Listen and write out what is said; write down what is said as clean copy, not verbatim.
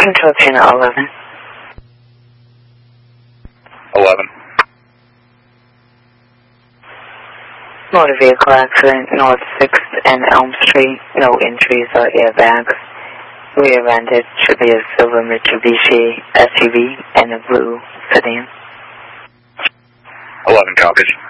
Control channel 11. 11. Motor vehicle accident, North 6th and Elm Street. No injuries or airbags. Rear-ended should be a silver Mitsubishi SUV and a blue sedan. 11 copies.